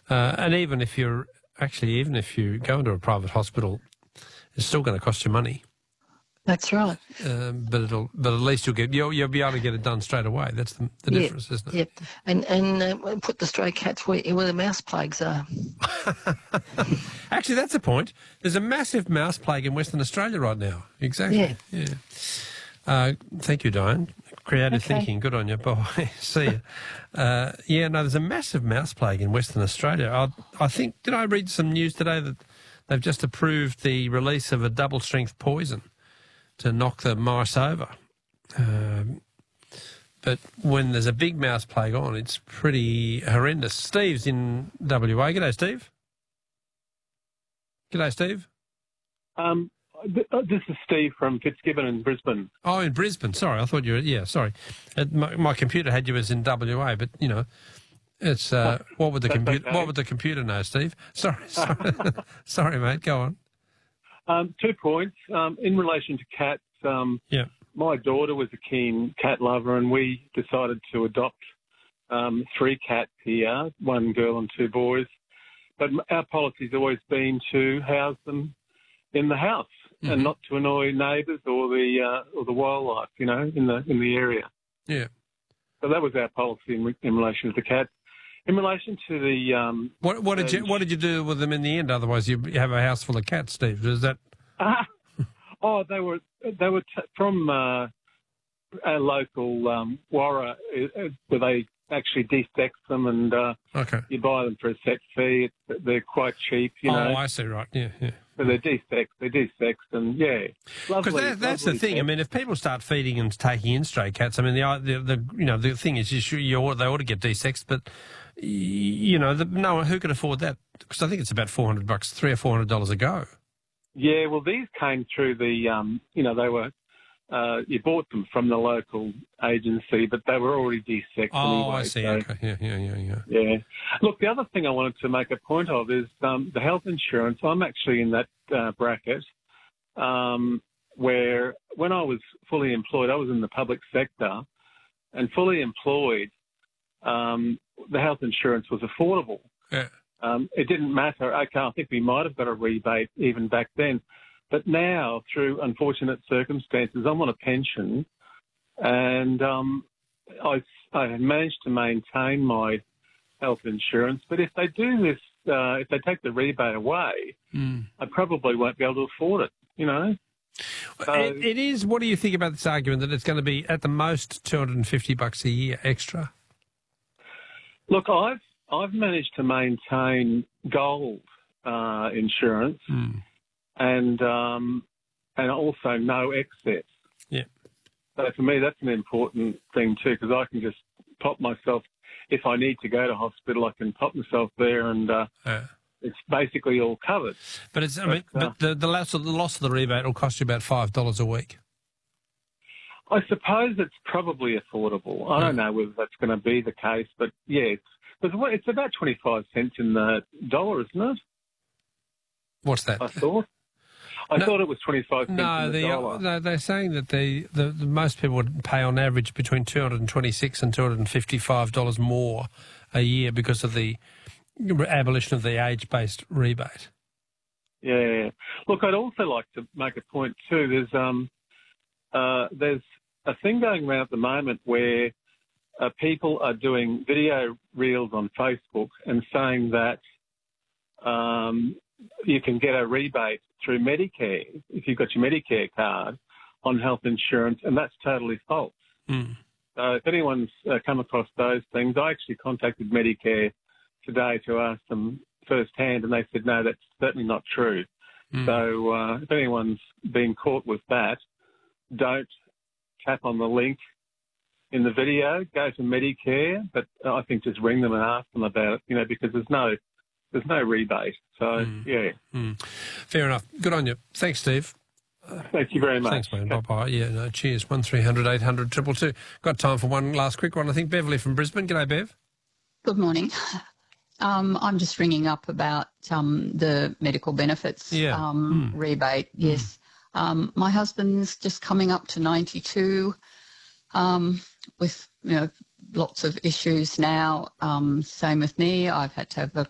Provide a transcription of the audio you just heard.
And even if you go into a private hospital, it's still going to cost you money. That's right. But at least you'll be able to get it done straight away. That's the difference, isn't it? Yep. And put the stray cats where the mouse plagues are. Actually, that's a point. There's a massive mouse plague in Western Australia right now. Exactly. Yeah. Thank you, Diane. Creative thinking. Good on you. Bye. See you. There's a massive mouse plague in Western Australia. I think, did I read some news today that they've just approved the release of a double-strength poison to knock the mice over. But when there's a big mouse plague on, it's pretty horrendous. Steve's in WA. G'day, Steve. G'day, Steve. This is Steve from Fitzgibbon in Brisbane. Oh, in Brisbane. Sorry, I thought you were... Yeah, sorry. My computer had you as in WA, but, you know, it's... what would the computer know, Steve? Sorry, mate. Go on. 2 points. In relation to cats, my daughter was a keen cat lover, and we decided to adopt 3 cats here, 1 girl and 2 boys. But our policy's always been to house them in the house and not to annoy neighbours or the wildlife, you know, in the area. Yeah. So that was our policy in relation to the cats. In relation to the what did you do with them in the end? Otherwise, you have a house full of cats, Steve. Is that? They were from our local Warra, where they actually de-sex them, and you buy them for a set fee. They're quite cheap, you know. Oh, I see. Right. Yeah. So they're de-sexed, and because that's the thing. I mean, if people start feeding and taking in stray cats, I mean, the thing is, they ought to get de-sexed, but you know, no one who can afford that, because I think it's about $400, $300 or $400 a go. Yeah, well, these came through the, they were, you bought them from the local agency, but they were already de-sexed anyway. Oh, I see. So, okay. Yeah. Yeah. Look, the other thing I wanted to make a point of is the health insurance. I'm actually in that bracket where when I was fully employed, I was in the public sector, and fully employed, the health insurance was affordable. Yeah. It didn't matter. Okay, I think we might have got a rebate even back then. But now, through unfortunate circumstances, I'm on a pension, and I have managed to maintain my health insurance. But if they do this, if they take the rebate away, I probably won't be able to afford it, you know. So, it is. What do you think about this argument that it's going to be at the most $250 a year extra? Look, I've managed to maintain gold insurance and also no excess. Yeah. So for me, that's an important thing too, because I can just pop myself, if I need to go to hospital, I can pop myself there, and it's basically all covered. But the loss of the rebate will cost you about $5 a week. I suppose it's probably affordable. I don't know whether that's going to be the case, but yeah, it's about 25 cents in the dollar, isn't it? What's that? I thought it was 25 cents in the dollar. No, they're saying that the most people would pay on average between $226 and $255 more a year because of the abolition of the age-based rebate. Yeah. Look, I'd also like to make a point too. There's a thing going around at the moment where people are doing video reels on Facebook and saying that you can get a rebate through Medicare if you've got your Medicare card on health insurance, and that's totally false. So if anyone's come across those things, I actually contacted Medicare today to ask them firsthand, and they said, no, that's certainly not true. So if anyone's been caught with that, don't tap on the link in the video, go to Medicare, but I think just ring them and ask them about it, you know, because there's no rebate. So, yeah. Fair enough. Good on you. Thanks, Steve. Thank you very much. Thanks, man. Bye-bye. Yeah, no, cheers. 1300 800 222. Got time for one last quick one, I think. Beverly from Brisbane. G'day, Bev. Good morning. I'm just ringing up about the medical benefits rebate. Yes. My husband's just coming up to 92 with, lots of issues now. Same with me. I've had to have a